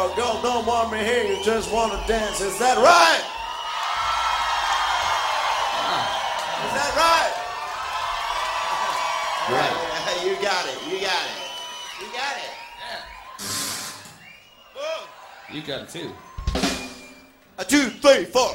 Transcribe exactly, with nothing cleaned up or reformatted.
Uh, girls don't want me here, you just want to dance. Is that right? Is that right? Right. Yeah, you got it. You got it. You got it. You got it too. A two, three, four.